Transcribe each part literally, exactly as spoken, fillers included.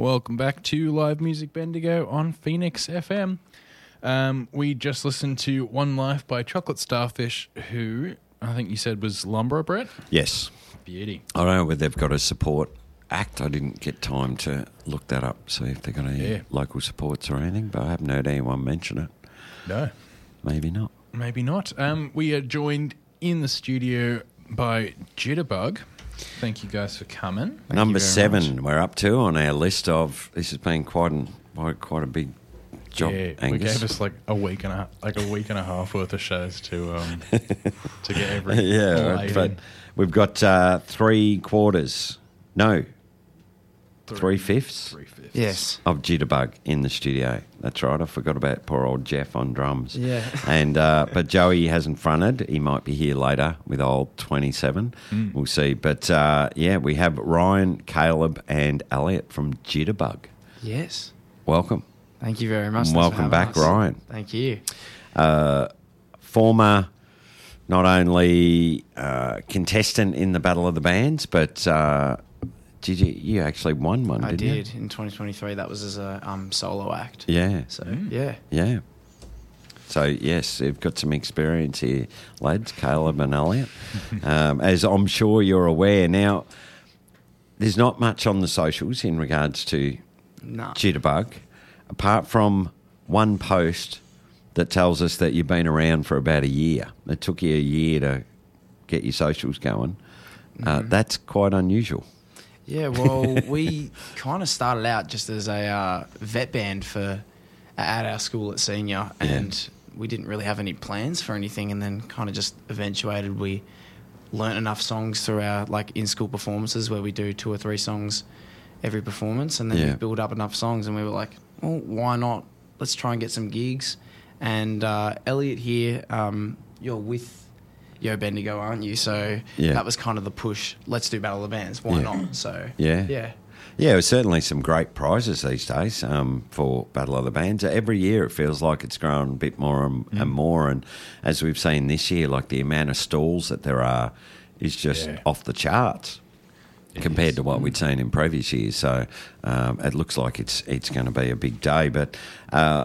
Welcome back to Live Music Bendigo on Phoenix F M. Um, we just listened to One Life by Chocolate Starfish, who I think you said was Lumbra, Brett? Yes. Beauty. I don't know whether they've got a support act. I didn't get time to look that up, see if they've got any Yeah. local supports or anything, but I haven't heard anyone mention it. No. Maybe not. Maybe not. Um, we are joined in the studio by Jitterbug. Thank you guys for coming. Thank Number you very seven, much. we're up to on our list of. This has been quite an, quite, quite a big job, Yeah, Angus. we gave us like a week and a like a week and a half worth of shows to um to get every yeah, laid but in. we've got uh, three quarters. No, Three- three fifths. Three fifths. Yes. Of Jitterbug in the studio. That's right. I forgot about poor old Jeff on drums. Yeah. And uh, but Joey hasn't fronted. He might be here later with old twenty-seven. Mm. We'll see. But uh, yeah, we have Ryan, Caleb, and Elliot from Jitterbug. Yes. Welcome. Thank you very much. And Thanks for welcome having back, us. Ryan. Thank you. Uh, former, not only uh, contestant in the Battle of the Bands, but uh, did you? You actually won one, I didn't did in twenty twenty-three. That was as a um, solo act. you? Yeah. So Mm. yeah. Yeah. So, yes, you've got some experience here, lads, Caleb and Elliot, um, as I'm sure you're aware. Now, there's not much on the socials in regards to Nah. Jitterbug, apart from one post that tells us that you've been around for about a year. It took you a year to get your socials going. Uh, Mhm. that's quite unusual. Yeah. Well, we kind of started out just as a uh, vet band for at our school at senior, Yeah. and we didn't really have any plans for anything, and then kind of just eventuated. We learnt enough songs through our like in school performances where we do two or three songs every performance, and then Yeah. we build up enough songs, and we were like, well, why not? Let's try and get some gigs. And uh, Elliot here, um, you're with Yo Bendigo, aren't you? So Yeah. that was kind of the push. Let's do Battle of the Bands. Why Yeah. not? So Yeah. yeah. Yeah, there's certainly some great prizes these days um, for Battle of the Bands. Every year it feels like it's growing a bit more and, Mm. and more. And as we've seen this year, like the amount of stalls that there are is just Yeah. off the charts It compared is. to what we'd seen in previous years. So um, it looks like it's it's going to be a big day. But uh,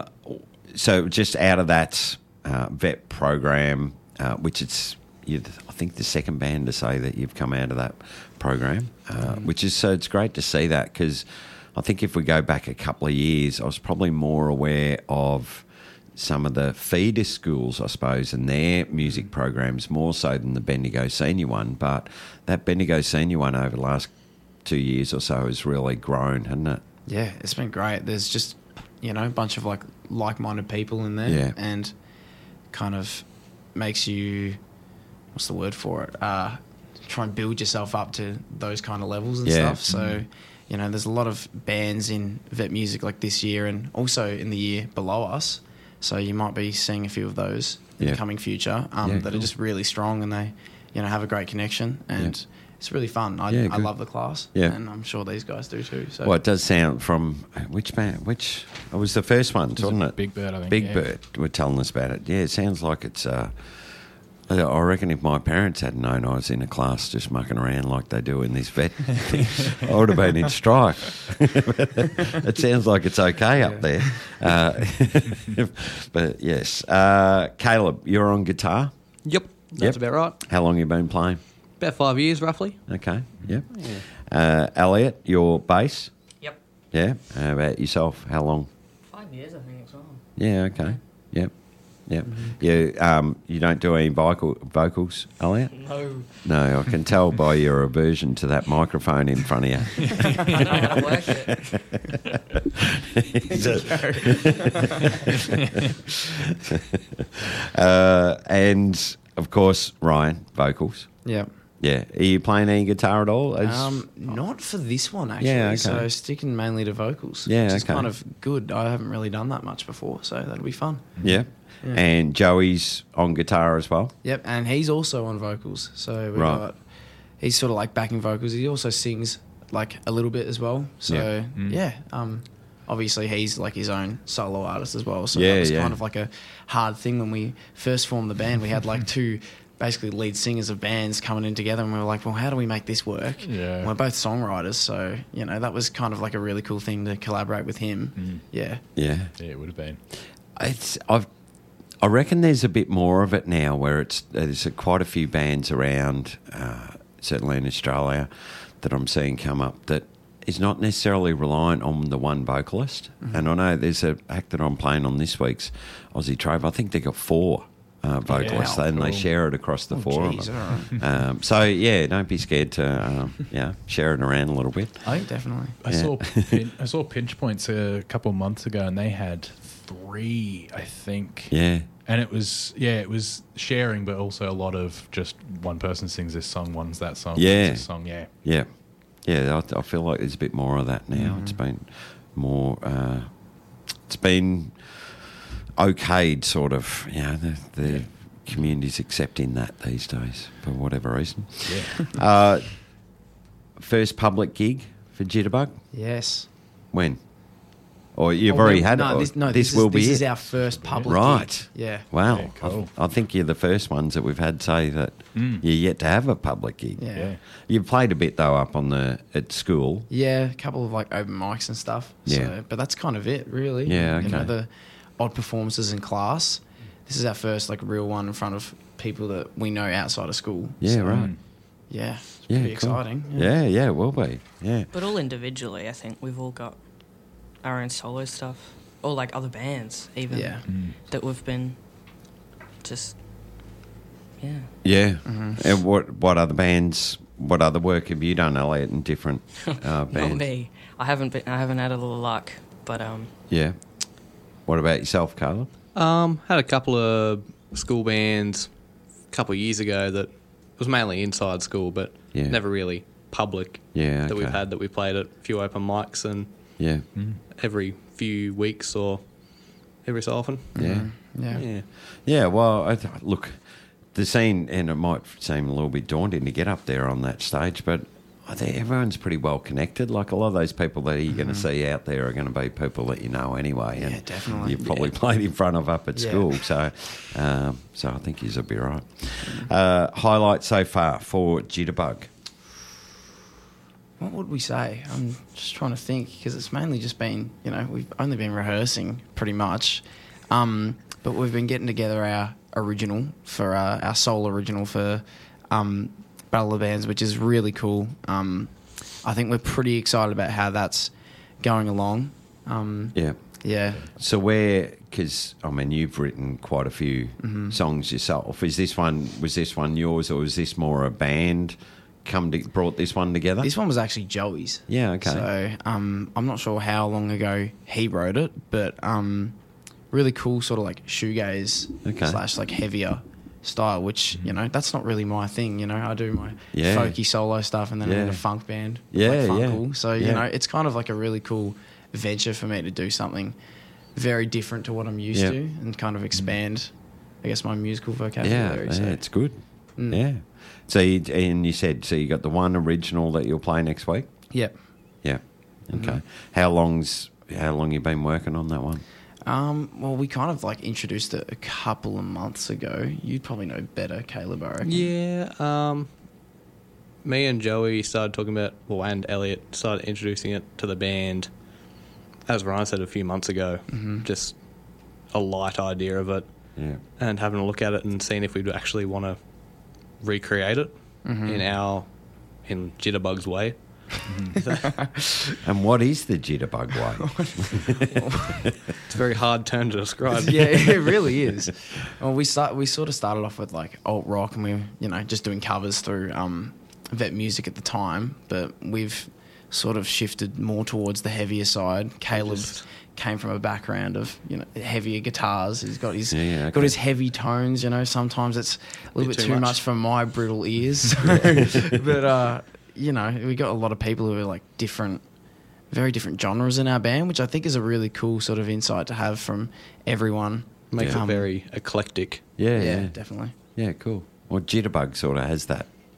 so just out of that uh, vet program, uh, which it's you're, I think the second band to say that you've come out of that program, uh, Mm. which is so it's great to see that, because I think if we go back a couple of years, I was probably more aware of some of the feeder schools, I suppose, and their music programs more so than the Bendigo Senior one. But that Bendigo Senior one over the last two years or so has really grown, hasn't it? Yeah, it's been great. There's just, you know, a bunch of like like-minded people in there, Yeah. and kind of makes you, what's the word for it? Uh, try and build yourself up to those kind of levels and Yeah. stuff. So, you know, there's a lot of bands in vet music like this year and also in the year below us. So you might be seeing a few of those in Yeah. the coming future um, Yeah, that cool. are just really strong, and they, you know, have a great connection, and Yeah. it's really fun. I, Yeah, I good. love the class, Yeah. and I'm sure these guys do too. So Well, it does sound from which band? Which it was the first one, It's wasn't a it? Big Bird, I think. Big yeah. Bird were telling us about it. Yeah, it sounds like it's. Uh, I reckon if my parents hadn't known I was in a class just mucking around like they do in this vet thing, I would have been in strife. It sounds like it's okay up there. Uh, but yes. Uh, Caleb, you're on guitar. Yep, Yep. that's about right. How long you been playing? About five years, roughly. Okay, yep. Uh, Elliot, your bass. Yep. Yeah. How about yourself? How long? Five years, I think, as well. Yeah, okay. Yep. Yep. You um you don't do any vocal vocals, Elliot? No. No, I can tell by your aversion to that microphone in front of you. I know how to work it. uh, and of course, Ryan, vocals. yeah. Yeah. Are you playing any guitar at all? As- Um, not for this one actually. Yeah, okay. So sticking mainly to vocals. Yeah, which is okay. kind of good. I haven't really done that much before, so that'll be fun. yeah. Yeah. And Joey's on guitar as well. Yep, and he's also on vocals. So we Right. got he's sort of like backing vocals. He also sings like a little bit as well. So Yeah. yeah, Mm. um, obviously he's like his own solo artist as well. So Yeah, that was yeah. kind of like a hard thing when we first formed the band. We had like two basically lead singers of bands coming in together, and we were like, well, how do we make this work? Yeah. We're both songwriters, so, you know, that was kind of like a really cool thing to collaborate with him. Mm. Yeah. Yeah. Yeah, it would have been. It's I've I reckon there's a bit more of it now, where it's there's a, quite a few bands around, uh, certainly in Australia, that I'm seeing come up that is not necessarily reliant on the one vocalist. Mm-hmm. And I know there's an act that I'm playing on this week's Aussie Trove. I think they got four uh, vocalists, Wow, and they cool. share it across the Oh, four geez, of all them. right. Um, so yeah, don't be scared to um, yeah share it around a little bit. I think definitely. I Yeah. saw pin, I saw Pinch Points a couple of months ago, and they had three, I think. Yeah. And it was yeah, it was sharing, but also a lot of just one person sings this song, one's that song, Yeah. one's this song. Yeah, Yeah, yeah. I, I feel like there's a bit more of that now. Mm. It's been more. Uh, it's been okayed, sort of. You know, the, the Yeah. community's accepting that these days for whatever reason. yeah. Uh, first public gig for Jitterbug. Yes. When? Or you've Oh, already no, had no, it? or this, no, this, this, will is, be this it. is our first public Right. gig. Yeah. Wow, Yeah, cool. I, I think you're the first ones that we've had say that Mm. you're yet to have a public gig. Yeah. Yeah. You've played a bit though up on the at school. Yeah, a couple of like open mics and stuff. Yeah. So, but that's kind of it, really. Yeah, You know, okay. the odd performances in class. This is our first like real one in front of people that we know outside of school. Yeah, So, right. Yeah, it's Yeah, pretty cool. exciting. Yeah, yeah, it will be. Yeah. But all individually, I think we've all got our own solo stuff, or like other bands even Yeah. Mm. that we've been just yeah. Yeah. Mhm. And what what other bands? What other work have you done, Elliot, in different uh, bands? Not me. I haven't been. I haven't had a little luck, but um, Yeah. What about yourself, Caleb? Um, had a couple of school bands a couple of years ago that was mainly inside school, but Yeah. never really public. Yeah. That we've okay. had that we played at a few open mics and Yeah. Mm. every few weeks or every so often. Yeah. Mhm. Yeah. Yeah. Yeah. Well, I th- look, the scene, and it might seem a little bit daunting to get up there on that stage, but I think everyone's pretty well connected. Like a lot of those people that you're going to see out there are going to be people that you know anyway. And Yeah, definitely. You've probably Yeah. played in front of up at Yeah. school. So, um, so I think you'll be right. Uh, highlight so far for Jitterbug. What would we say? I'm just trying to think because it's mainly just been, you know, we've only been rehearsing pretty much, um, but we've been getting together our original for uh, our soul original for um, Battle of the Bands, which is really cool. Um, I think we're pretty excited about how that's going along. Um, Yeah. yeah. So where, because I mean, you've written quite a few Mm-hmm. songs yourself. Is this one? Was this one yours, or was this more a band come to brought this one together? This one was actually Joey's. Yeah, okay. So um, I'm not sure how long ago he wrote it, but um, really cool, sort of like shoegaze Okay. slash like heavier style. Which you know, that's not really my thing. You know, I do my Yeah. folky solo stuff, and then I'm in Yeah. a funk band. Yeah, like yeah. Funkle. So you Yeah. know, it's kind of like a really cool venture for me to do something very different to what I'm used Yeah. to, and kind of expand, I guess, my musical yeah, vocabulary. yeah, so. it's good. Mm. Yeah. So you, and you said so you got the one original that you'll play next week. Yep. Yeah. Okay. Mm-hmm. How long's how long you been working on that one? Um, well, we kind of like introduced it a couple of months ago. You'd probably know better, Caleb, I reckon. Yeah. Um, me and Joey started talking about, well, and Elliot started introducing it to the band, as Ryan said, a few months ago. Mhm. Just a light idea of it, Yeah. and having a look at it and seeing if we'd actually want to recreate it Mhm. in our in Jitterbug's way. And what is the Jitterbug way? It's a very hard term to describe. yeah, it really is. Well, we start we sort of started off with like alt rock, and we were, you know, just doing covers through um, Vet Music at the time, but we've sort of shifted more towards the heavier side. Caleb Just- came from a background of, you know, heavier guitars. He's got his Yeah, yeah, okay. got his heavy tones. You know, sometimes it's a little Bit bit too too much. much. for my brittle ears. but uh, you know, we got a lot of people who are like different, very different genres in our band, which I think is a really cool sort of insight to have from everyone. Makes Yeah. it very eclectic. Yeah, Yeah, yeah. definitely. Yeah, cool. Well, Jitterbug sort of has that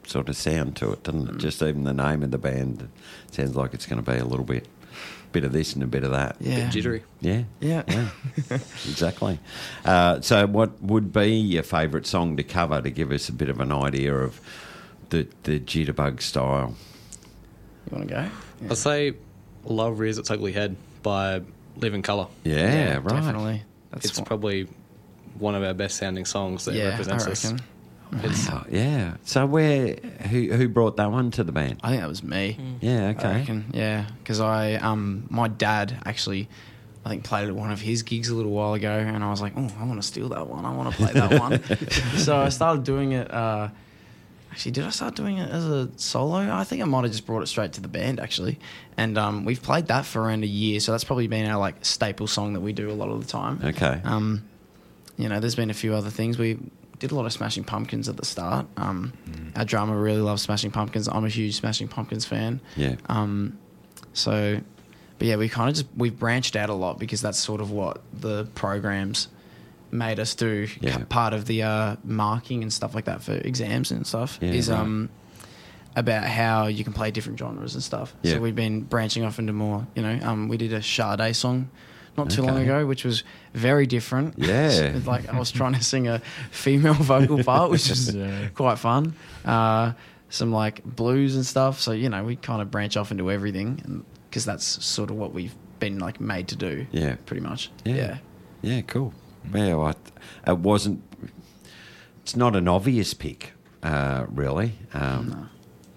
sort of sound to it, doesn't it? Just even the name of the band sounds like it's going to be a little bit, bit of this and a bit of that. Yeah. Bit jittery. Yeah, Yeah. yeah, exactly. Uh, so, what would be your favourite song to cover to give us a bit of an idea of the the Jitterbug style? You want to go? I'd say Love Rears Its Ugly Head by Living Colour. Yeah, right. Definitely. That's It's one- probably one of our best sounding songs that yeah, represents I us. reckon. It's, Wow, yeah. So, where who who brought that one to the band? I think that was me. Yeah, I okay. reckon, yeah, because I, um, my dad actually, I think played at one of his gigs a little while ago, and I was like, oh, I want to steal that one. I want to play that one. So I started doing it. Uh, actually, did I start doing it as a solo? I think I might have just brought it straight to the band actually, and um, we've played that for around a year. So that's probably been our like staple song that we do a lot of the time. Okay. Um, you know, there's been a few other things. We did a lot of Smashing Pumpkins at the start. Um, Our drummer really loves Smashing Pumpkins. I'm a huge Smashing Pumpkins fan. Yeah. Um, so, but yeah, we kind of just we've branched out a lot because that's sort of what the programs made us do. Yeah. Part of the uh, marking and stuff like that for exams and stuff Yeah, is right. um, about how you can play different genres and stuff. Yeah. So we've been branching off into more. You know, um, we did a Sade song not too long Okay. ago, which was very different. Yeah. Like I was trying to sing a female vocal part, which was Yeah. quite fun. Uh, some like blues and stuff. So you know, we kind of branch off into everything, because that's sort of what we've been like made to do. Yeah. pretty much. Yeah. Yeah, Yeah, cool. Yeah, well, I, it wasn't. It's not an obvious pick, uh, really, um, No.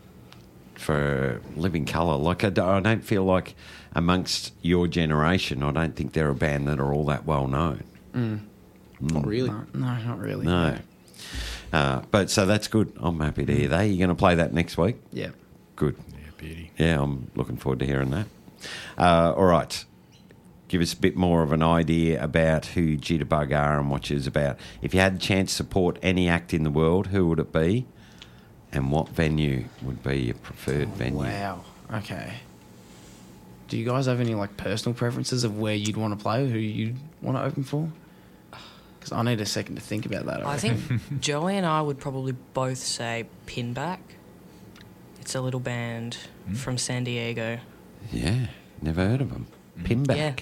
for Living Colour. Like, I, d- I don't feel like amongst your generation, I don't think they're a band that are all that well known. not really. No, no, not really. No. Uh, but so that's good. I'm happy to hear that. You're going to play that next week? Yeah. Good. Yeah, beauty. Yeah, I'm looking forward to hearing that. Uh, all right. Give us a bit more of an idea about who Jitterbug are and what you're about. If you had a chance to support any act in the world, who would it be? And what venue would be your preferred venue? Wow. Okay. Do you guys have any like personal preferences of where you'd want to play, or who you'd want to open for? Because I need a second to think about that. I, I reckon. think Joey and I would probably both say Pinback. It's a little band from San Diego. Yeah, never heard of them. Pinback. Yeah.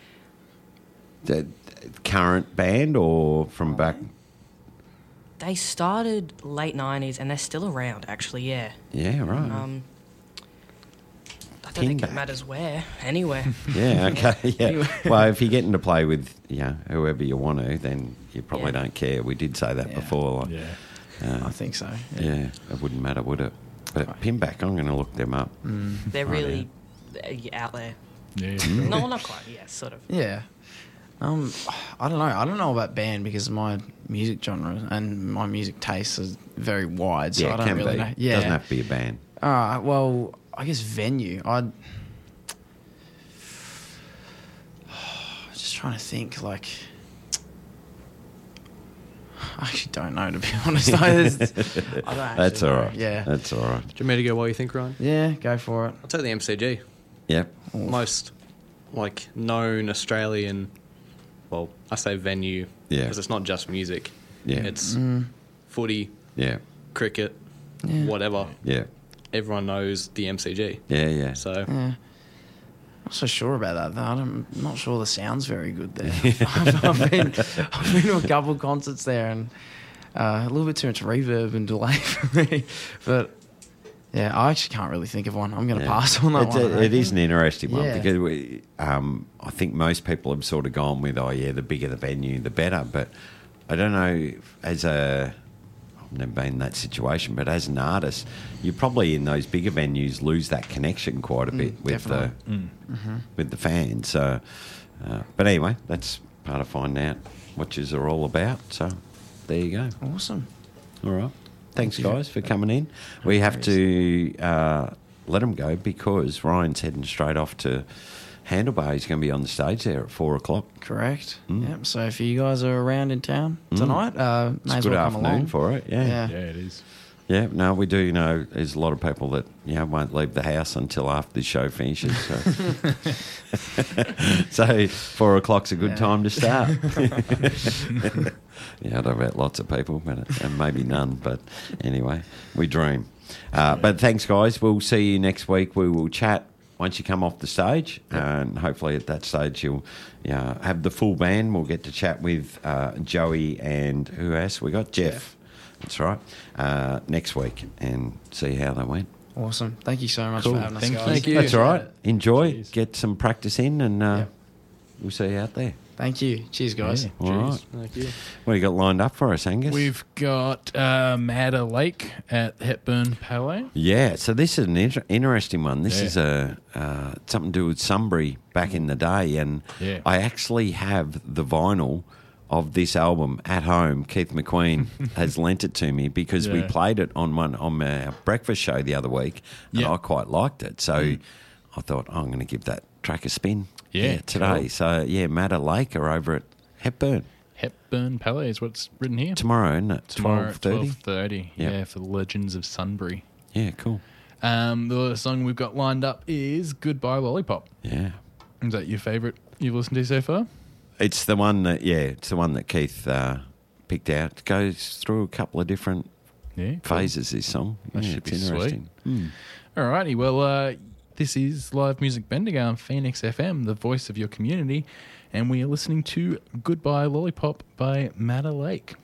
The, the current band or from back? They started late nineties and they're still around, actually, yeah. Yeah, right. Um, I don't think Pinback. it matters where, anywhere. Yeah, okay, yeah. Anyway. Well, if you're getting to play with, you know, whoever you want to, then you probably Yeah. don't care. We did say that Yeah. before. Like, Yeah. uh, I think so. yeah, it wouldn't matter, would it? But Right. Pinback, I'm going to look them up. Mm. They're Right, really uh, out there. Yeah. No, not quite, yeah, sort of. Yeah. Um, I don't know. I don't know about band because my music genre and my music taste is very wide. So yeah, I it don't can really be. know. Yeah. Doesn't have to be a band. All right. Well, I guess venue. I'd just trying to think. Like, I actually don't know, to be honest. I, just, I don't actually That's all know. right. Yeah. That's all right. Do you want me to go while you think, Ryan? Yeah. Go for it. I'll take the M C G. Yep. Most like known Australian, well, I say venue Yeah. because it's not just music. Yeah. It's Mm, footy, Yeah. cricket, yeah. whatever. Yeah. Everyone knows the M C G. Yeah, yeah. So Yeah. I'm not so sure about that, though. I'm not sure the sound's very good there. I've, I've, been, I've been to a couple of concerts there, and uh, a little bit too much reverb and delay for me. But yeah, I actually can't really think of one. I'm going to Yeah. pass on that It's one. a- I it reckon. is an interesting one Yeah. because we, um, I think most people have sort of gone with, oh yeah, the bigger the venue, the better. But I don't know, if- as a, I've never been in that situation, but as an artist, you probably in those bigger venues lose that connection quite a Mm, bit with the definitely. with the fans. So, uh, but anyway, that's part of finding out what yous are all about. So there you go. Awesome. All right. Thanks, Thank you. guys, for coming in. We have to uh, let them go because Ryan's heading straight off to Handlebar. He's going to be on the stage there at four o'clock. Correct. Mm. Yep. So if you guys are around in town tonight, uh, It's may a as good well come afternoon along. for it. Yeah. Yeah. Yeah, it is. Yeah, no, we do know there's a lot of people that, you know, won't leave the house until after the show finishes. So, so four o'clock's a good Yeah. time to start. Yeah, I don't know about lots of people, but and maybe none. But anyway, we dream. Uh, but thanks, guys. We'll see you next week. We will chat once you come off the stage, and hopefully at that stage you'll you know, have the full band. We'll get to chat with uh, Joey and who else we got? Jeff. Jeff. That's right. Uh, next week, and see how they went. Awesome. Thank you so much Cool. for having us, Thank guys. Thank you. That's all right. Enjoy. Cheers. Get some practice in, and uh, Yep. we'll see you out there. Thank you. Cheers, guys. Yeah. All Cheers. right. Thank you. What do you got lined up for us, Angus? We've got uh, Madder Lake at Hepburn Palais. Yeah, so this is an inter- interesting one. This Yeah. is a uh, something to do with Sunbury back in the day, and Yeah. I actually have the vinyl of this album at home. Keith McQueen has lent it to me because we Yeah. played it on one on our breakfast show the other week, and Yeah. I quite liked it. So I thought, oh, I'm going to give that track a spin. Yeah, today. cool. So yeah, Madder Lake are over at Hepburn Hepburn Palais is what's written here. tomorrow, isn't it? Tomorrow twelve at thirty. twelve thirty. Yep. Yeah, for the Legends of Sunbury. Yeah, cool. Um, the song we've got lined up is Goodbye Lollipop. Yeah. Is that your favourite you've listened to so far? It's the one that, yeah, it's the one that Keith uh, picked out. It goes through a couple of different Yeah. cool. phases, this song. That yeah, should it's be sweet. interesting. Hmm. Alrighty, well, uh, this is Live Music Bendigo on Phoenix F M, the voice of your community, and we are listening to Goodbye Lollipop by Madder Lake.